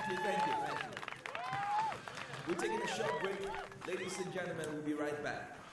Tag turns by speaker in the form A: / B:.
A: Thank you, thank you, thank you. We're taking a short break. Ladies and gentlemen, we'll be right back.